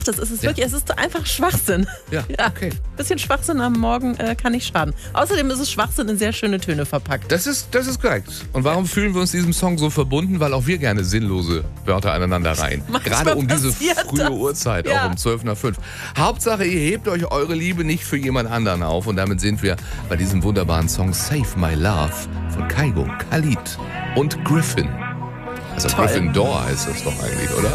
Das ist es wirklich, es ist einfach Schwachsinn. Ja, okay. Bisschen Schwachsinn am Morgen kann nicht schaden. Außerdem ist es Schwachsinn in sehr schöne Töne verpackt. Das ist korrekt. Und warum fühlen wir uns diesem Song so verbunden? Weil auch wir gerne sinnlose Wörter aneinander reihen. Gerade um diese frühe Uhrzeit, auch um 12 nach 5. Hauptsache, ihr hebt euch eure Liebe nicht für jemand anderen auf. Und damit sind wir bei diesem wunderbaren Song Save My Love von Kygo, Khalid und Griffin. Also Toll. Gryffindor heißt das doch eigentlich, oder?